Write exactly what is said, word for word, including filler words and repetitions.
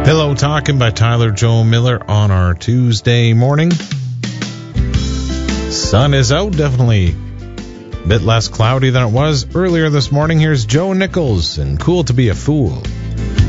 Pillow Talking by Tyler Joe Miller on our Tuesday morning. Sun is out, definitely a bit less cloudy than it was earlier this morning. Here's Joe Nichols and Cool to Be a Fool.